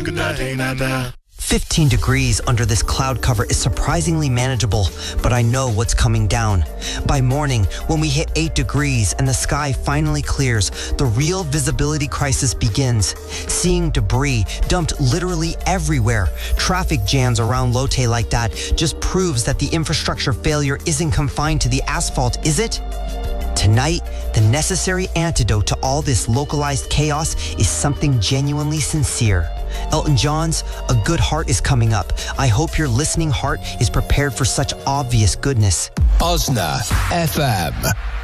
15 degrees under this cloud cover is surprisingly manageable, but I know what's coming down. By morning, when we hit 8 degrees and the sky finally clears, the real visibility crisis begins. Seeing debris dumped literally everywhere, traffic jams around Lotte like that, just proves that the infrastructure failure isn't confined to the asphalt, is it? Tonight, the necessary antidote to all this localized chaos is something genuinely sincere. Elton John's A Good Heart is coming up. I hope your listening heart is prepared for such obvious goodness. Osna FM.